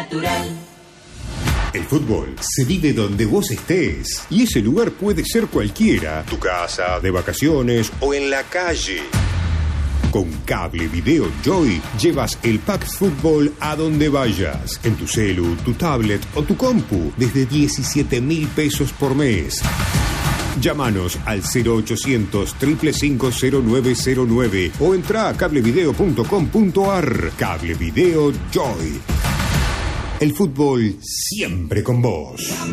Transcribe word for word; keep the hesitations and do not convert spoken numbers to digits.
Natural. El fútbol se vive donde vos estés. Y ese lugar puede ser cualquiera. Tu casa, de vacaciones o en la calle. Con Cable Video Joy llevas el pack fútbol a donde vayas. En tu celu, tu tablet o tu compu. Desde diecisiete mil pesos por mes. Llámanos al cero ochocientos, cinco cinco cinco, cero nueve cero nueve o entra a cablevideo punto com punto ar. Cable Video Joy. El fútbol siempre con vos.